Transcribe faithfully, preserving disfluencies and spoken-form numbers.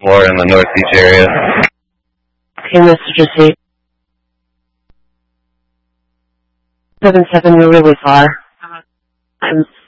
more in the North Beach area. Okay, Mister Jesse. seven seven, you're really far. I'm